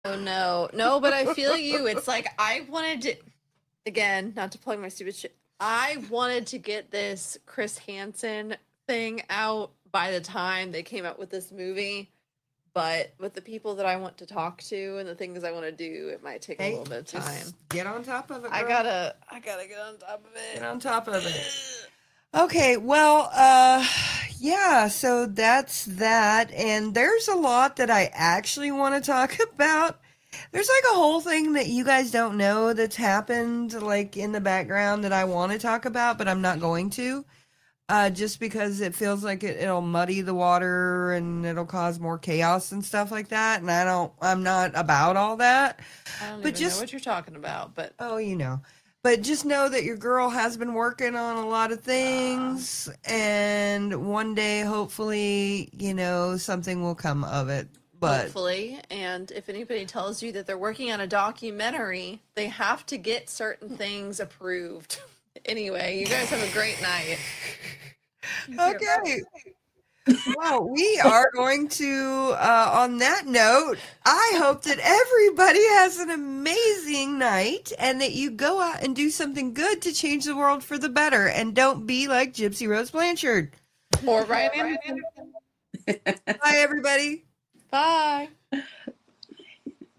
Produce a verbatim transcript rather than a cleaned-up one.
Oh no, no, but I feel you. It's like I wanted to, again, not to plug my stupid shit. I wanted to get this Chris Hansen thing out by the time they came out with this movie, but with the people that I want to talk to and the things I want to do, it might take Hey, a little bit of time. get on top of it, girl. I gotta, I gotta get on top of it. Get on top of it. Okay, well, uh, yeah, so that's that. And there's a lot that I actually want to talk about. There's like a whole thing that you guys don't know that's happened, like in the background that I want to talk about, but I'm not going to. Uh, just because it feels like it, it'll muddy the water and it'll cause more chaos and stuff like that. And I don't, I'm not about all that. I don't But even just, know what you're talking about, but oh, you know. But just know that your girl has been working on a lot of things, and one day, hopefully, you know, something will come of it. But hopefully. And if anybody tells you that they're working on a documentary, they have to get certain things approved. Anyway, you guys have a great night. okay. Well, we are going to, uh, on that note, I hope that everybody has an amazing night and that you go out and do something good to change the world for the better. And don't be like Gypsy Rose Blanchard. Or Ryan Anderson. Bye, everybody. Bye.